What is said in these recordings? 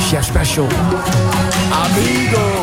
Chef Special. Amigo.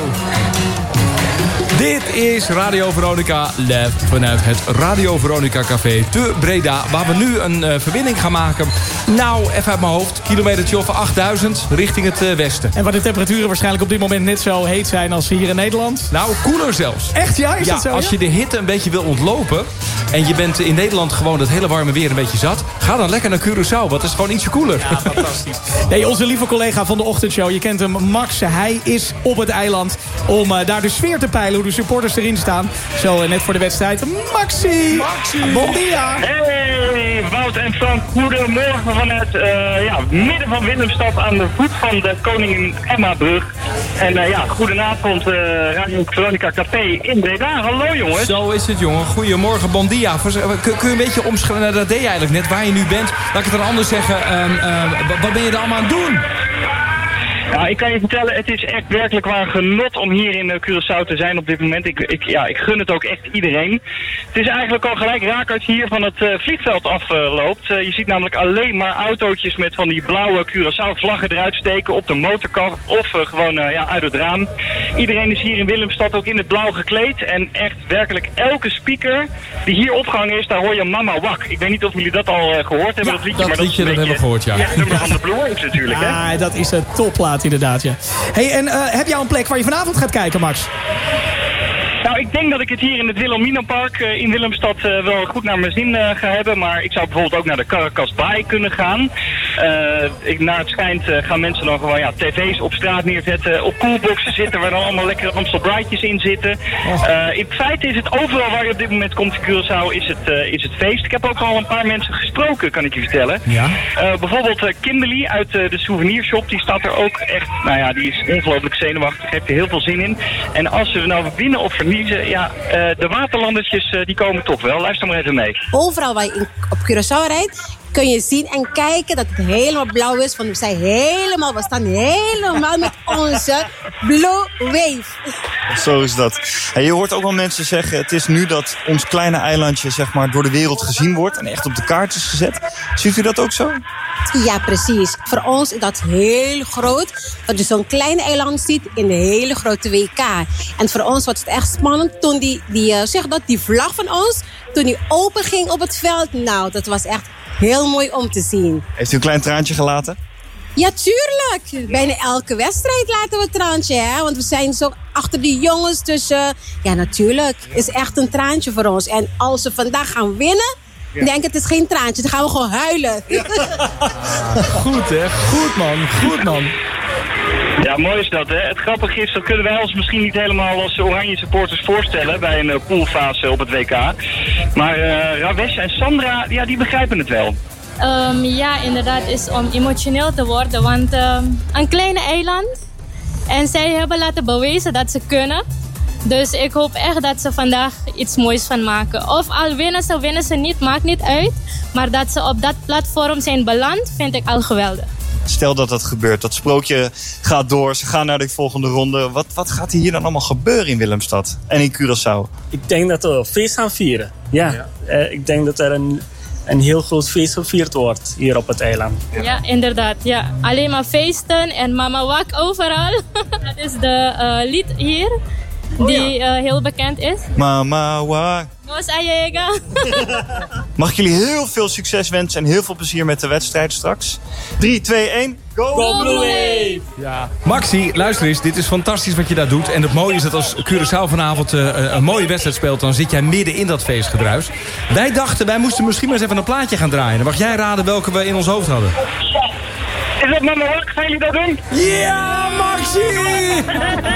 Dit is Radio Veronica live vanuit het Radio Veronica Café te Breda. Waar we nu een verbinding gaan maken. Nou, even uit mijn hoofd. Kilometertje of 8000 richting het westen. En waar de temperaturen waarschijnlijk op dit moment net zo heet zijn als hier in Nederland. Nou, koeler zelfs. Echt, ja? Is dat zo? Als je de hitte een beetje wil ontlopen en je bent in Nederland gewoon het hele warme weer een beetje zat, ga dan lekker naar Curaçao, want het is gewoon ietsje koeler. Ja, fantastisch. Nee, onze lieve collega van de ochtendshow, je kent hem, Max. Hij is op het eiland om daar de sfeer te peilen, hoe de supporters erin staan. Zo net voor de wedstrijd. Maxi! Bon dia! Hey, Wout en Frank, goedemorgen vanuit midden van Willemstad aan de voet van de Koningin Emma-brug. En goedenavond, Radio Veronica Café in Breda. Hallo jongens. Zo is het, jongen. Goedemorgen, bon dia. Kun je een beetje omschrijven, dat deed je eigenlijk net, waar je nu bent? Laat ik het dan anders zeggen. Wat ben je er allemaal aan het doen? Ja, ik kan je vertellen, het is echt werkelijk waar een genot om hier in Curaçao te zijn op dit moment. Ik gun het ook echt iedereen. Het is eigenlijk al gelijk raak als je hier van het vliegveld afloopt. Je ziet namelijk alleen maar autootjes met van die blauwe Curaçao-vlaggen eruit steken op de motorkap of gewoon uit het raam. Iedereen is hier in Willemstad ook in het blauw gekleed. En echt werkelijk elke speaker die hier opgehangen is, daar hoor je Mama Wak. Ik weet niet of jullie dat al gehoord hebben, dat liedje. Dat liedje, dat hebben we gehoord, ja. Ja, het nummer van de Blue Waves natuurlijk, hè? Ah, dat is een topplaat inderdaad, ja. Hey, en heb jij al een plek waar je vanavond gaat kijken, Max? Nou, ik denk dat ik het hier in het Wilhelminapark in Willemstad wel goed naar mijn zin ga hebben. Maar ik zou bijvoorbeeld ook naar de Caracas Baai kunnen gaan. Naar het schijnt gaan mensen dan gewoon tv's op straat neerzetten. Op coolboxen zitten waar dan allemaal lekkere Amstel Brightjes in zitten. In feite is het overal waar je op dit moment komt in Curaçao is het feest. Ik heb ook al een paar mensen gesproken, kan ik je vertellen. Ja? Bijvoorbeeld Kimberly uit de souvenirshop. Die staat er ook echt, die is ongelooflijk zenuwachtig. Heeft er heel veel zin in. En als ze nou winnen of verliezen, de waterlandertjes die komen toch wel. Luister maar even mee. Overal waar je op Curaçao rijdt, kun je zien en kijken dat het helemaal blauw is. Want we staan helemaal met onze Blue Wave. Zo is dat. En je hoort ook wel mensen zeggen, het is nu dat ons kleine eilandje zeg maar door de wereld gezien wordt en echt op de kaart is gezet. Ziet u dat ook zo? Ja, precies. Voor ons is dat heel groot. Dat je zo'n klein eiland ziet in de hele grote WK. En voor ons was het echt spannend toen die vlag van ons, toen die open ging op het veld. Nou, dat was echt heel mooi om te zien. Heeft u een klein traantje gelaten? Ja, tuurlijk. Bijna elke wedstrijd laten we een traantje, hè. Want we zijn zo achter die jongens. Dus ja, natuurlijk. Is echt een traantje voor ons. En als ze vandaag gaan winnen, denk het is geen traantje. Dan gaan we gewoon huilen. Ja. Goed, hè. Goed, man. Ja, mooi is dat, hè. Het grappige is, dat kunnen wij ons misschien niet helemaal als Oranje supporters voorstellen bij een poolfase op het WK. Maar Ravesh en Sandra, die begrijpen het wel. Ja, inderdaad, is om emotioneel te worden. Want een kleine eiland. En zij hebben laten bewijzen dat ze kunnen. Dus ik hoop echt dat ze vandaag iets moois van maken. Of al winnen ze niet, maakt niet uit. Maar dat ze op dat platform zijn beland, vind ik al geweldig. Stel dat dat gebeurt, dat sprookje gaat door, ze gaan naar de volgende ronde. Wat gaat hier dan allemaal gebeuren in Willemstad en in Curaçao? Ik denk dat we feest gaan vieren. Ja. Ik denk dat er een heel groot feest gevierd wordt hier op het eiland. Ja, inderdaad. Ja. Alleen maar feesten en Mama Wak overal. Dat is de lied hier, die heel bekend is. Mama Wak. Nos Allega. Mag ik jullie heel veel succes wensen en heel veel plezier met de wedstrijd straks. 3, 2, 1, go Blue Wave! Ja. Maxi, luister eens, dit is fantastisch wat je daar doet. En het mooie is dat als Curaçao vanavond een mooie wedstrijd speelt, dan zit jij midden in dat feestgedruis. Wij dachten, wij moesten misschien maar eens even een plaatje gaan draaien. Dan mag jij raden welke we in ons hoofd hadden. Is dat Mama Wak? Gaan jullie dat doen? Ja, Maxi!